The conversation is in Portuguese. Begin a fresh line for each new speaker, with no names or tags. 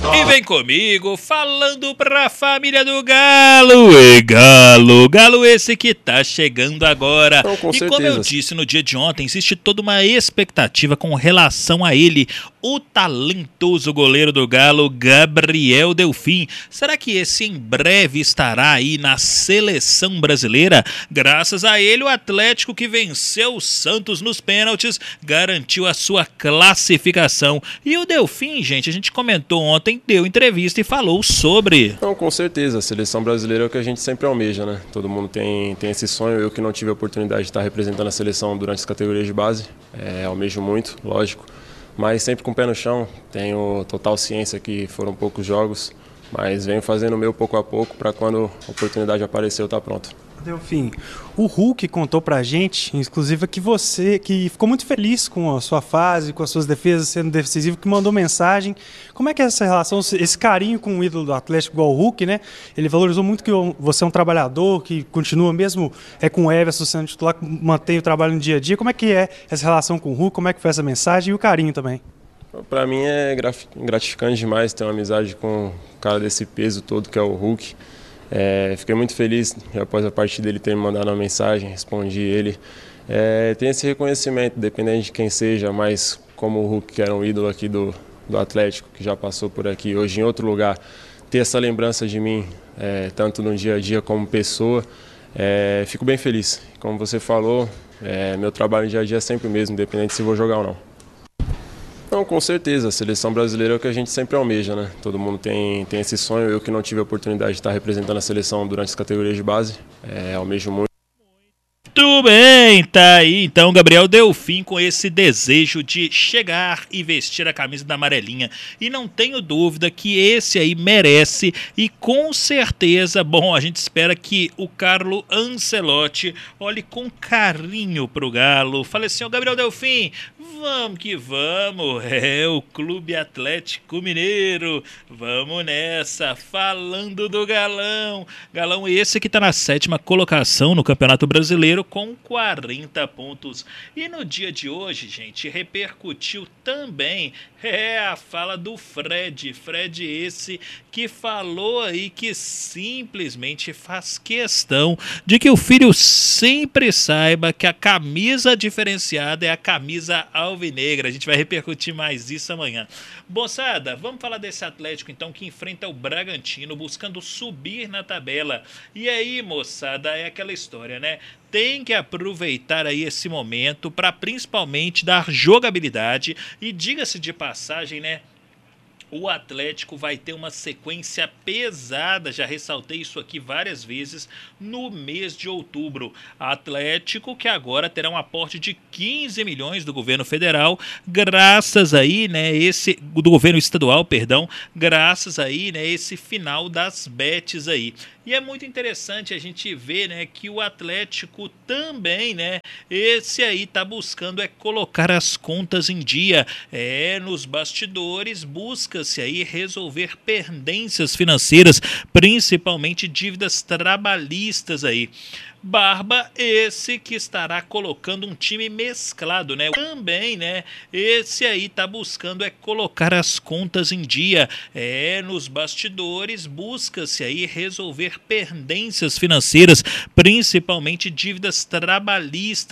E vem comigo, falando pra família do Galo. E Galo, Galo esse que tá chegando agora.
Não, com
e
certeza.
como eu disse no dia de ontem, existe toda uma expectativa com relação a ele, o talentoso goleiro do Galo, Gabriel Delfim. Será que esse em breve estará aí na seleção brasileira? Graças a ele, o Atlético, que venceu o Santos nos pênaltis, garantiu a sua classificação. E o Delfim, gente, a gente comentou ontem, deu entrevista e falou sobre...
Não, com certeza, a seleção brasileira é o que a gente sempre almeja, né? Todo mundo tem esse sonho, eu que não tive a oportunidade de estar representando a seleção durante as categorias de base, almejo muito, lógico, mas sempre com o pé no chão, tenho total ciência que foram poucos jogos, mas venho fazendo o meu pouco a pouco para quando a oportunidade aparecer eu estar pronto.
Delfim, o Hulk contou pra gente, inclusive, que você que ficou muito feliz com a sua fase, com as suas defesas sendo decisivo, que mandou mensagem. Como é que é essa relação, esse carinho com o ídolo do Atlético igual o Hulk, né? Ele valorizou muito que você é um trabalhador, que continua mesmo com o Everson sendo titular, mantém o trabalho no dia a dia. Como é que é essa relação com o Hulk? Como é que foi essa mensagem e o carinho também?
Para mim é gratificante demais ter uma amizade com um cara desse peso todo que é o Hulk. Fiquei muito feliz após a partida dele ter me mandado uma mensagem, respondi ele. Tem esse reconhecimento, dependendo de quem seja, mas como o Hulk, que era um ídolo aqui do Atlético, que já passou por aqui, hoje em outro lugar, ter essa lembrança de mim, tanto no dia a dia como pessoa, fico bem feliz. Como você falou, meu trabalho no dia a dia é sempre o mesmo, independente se vou jogar ou não. Não, com certeza, a seleção brasileira é o que a gente sempre almeja, né? Todo mundo tem esse sonho, eu que não tive a oportunidade de estar representando a seleção durante as categorias de base, almejo muito.
Muito bem, tá aí então Gabriel Delfim com esse desejo de chegar e vestir a camisa da amarelinha. E não tenho dúvida que esse aí merece e com certeza, bom, a gente espera que o Carlo Ancelotti olhe com carinho pro Galo. Fale assim, ó, Gabriel Delfim, vamos que vamos, o Clube Atlético Mineiro, vamos nessa, falando do Galão. Galão esse que tá na 7ª colocação no Campeonato Brasileiro com 40 pontos. E no dia de hoje, gente, repercutiu também a fala do Fred esse que falou aí que simplesmente faz questão de que o filho sempre saiba que a camisa diferenciada é a camisa alvinegra. A gente vai repercutir mais isso amanhã. Moçada, vamos falar desse Atlético então que enfrenta o Bragantino buscando subir na tabela. E aí, moçada, é aquela história, né? Tem que aproveitar aí esse momento para principalmente dar jogabilidade e diga-se de passagem, né? O Atlético vai ter uma sequência pesada, já ressaltei isso aqui várias vezes, no mês de outubro. Atlético que agora terá um aporte de 15 milhões do governo federal, graças aí, né, do governo estadual, perdão, graças aí, né, esse final das bets aí. E é muito interessante a gente ver, né, que o Atlético também, né, esse aí tá buscando colocar as contas em dia. Nos bastidores busca-se aí resolver pendências financeiras, principalmente dívidas trabalhistas aí. Barba, esse que estará colocando um time mesclado, né? Também, né? Esse aí tá buscando colocar as contas em dia. Nos bastidores busca-se aí resolver pendências financeiras, principalmente dívidas trabalhistas.